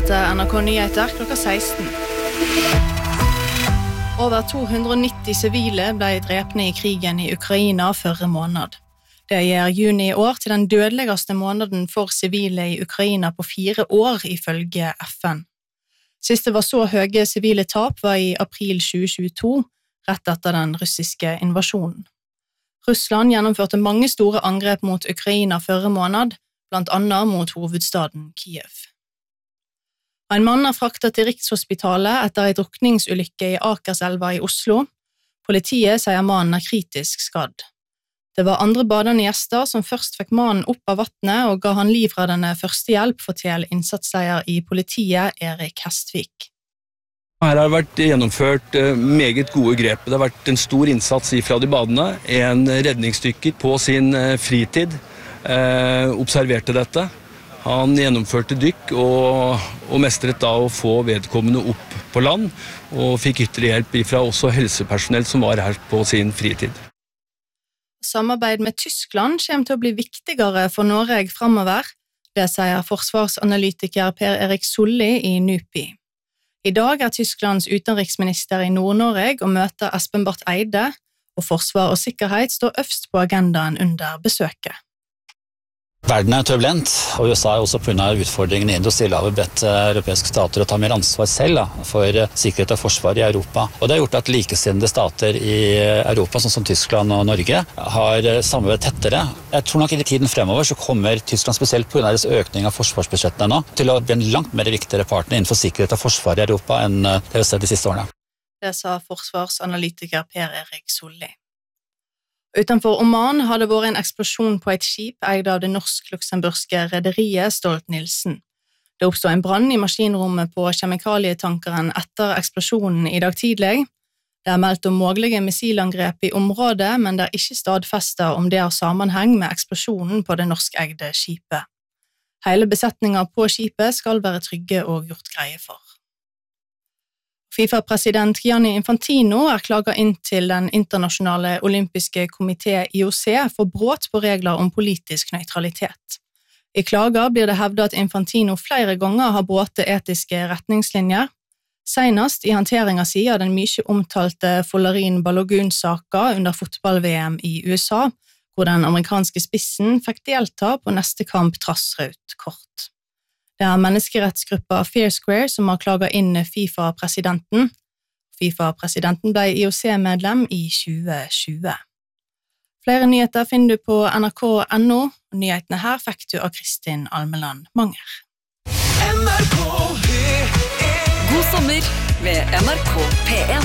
starter NRK Nyheter klokka 16. Over 290 sivile ble drepne i krigen i Ukraina forrige måned. Det gjør juni i år til den dødeligste måneden for sivile i Ukraina på 4 år ifølge FN. Sist det var så høye sivile tap var i april 2022, rett etter den russiske invasjonen. Russland gjennomførte mange store angrep mot Ukraina forrige måned, blant annet mot hovedstaden Kiev. En mann er fraktet til Rikshospitalet etter en drukningsulykke i Akerselva i Oslo. Politiet sier mannen er kritisk skadd. Det var andre badende gjester som først fikk mannen opp av vattnet og ga han livreddende førstehjelp, forteller innsatsleder i politiet Erik Hestvik. Her har det vært gjennomført meget gode grep. Det har vært en stor innsats fra de badende. En redningsdykker på sin fritid observerte dette. Han gjennomførte dykk og mestret da å få vedkommende opp på land, og fikk ytterligere hjelp fra også helsepersonell som var her på sin fritid. Samarbeid med Tyskland kommer til å bli viktigere for Norge fremover. Det sier forsvarsanalytiker Per Erik Solli i NUPI. I dag er Tysklands utenriksminister i Nord-Norge og møter Espen Barth Eide, og forsvar og sikkerhet står øverst på agendaen under besøket. Verden er turbulent, og USA er også på grunn av utfordringene i Stillehavet bedt europeiske stater å ta mer ansvar selv for sikkerhet og forsvar i Europa. Og det har gjort at likesinnede stater i Europa, sånn som Tyskland og Norge, har samarbeidet tettere. Jeg tror nok i tiden fremover så kommer Tyskland spesielt på grunn av deres økning av forsvarsbudsjettene nå, til å bli en langt mer viktigere partner innenfor sikkerhet og forsvar i Europa enn det vi har sett de siste årene. Det sa forsvarsanalytiker Per Erik Solli. Utenfor Oman har det vært en eksplosjon på et skip eid av det norsk-luxemburgske rederiet Stolt-Nielsen. Det oppstod en brann i maskinrommet på kjemikalietankeren etter eksplosjonen i dag tidlig. Det er meldt om mulige missilangrep i området, men det er ikke stadfestet om det har sammenheng med eksplosjonen på det norskeide skipet. Hele besetningen på skipet skal være trygge og gjort greie for. FIFA-president Gianni Infantino er klaget inn til den internasjonale olympiske komité IOC for brudd på regler om politisk nøytralitet. I klager blir det hevdet at Infantino flere ganger har brutt etiske retningslinjer, senest i håndteringen sin av den mye omtalte Folarin Balogun-saken under fotball-VM i USA, hvor den amerikanske spissen fikk delta på neste kamp trass rødt kort. Det er menneskerettsgruppa Fair Square som har klaget inn FIFA-presidenten. FIFA-presidenten ble IOC-medlem i 2020. Flere nyheter finner du på nrk.no, og nyhetene her fikk du av Kristin Almeland Manger. God sommer med NRK P1.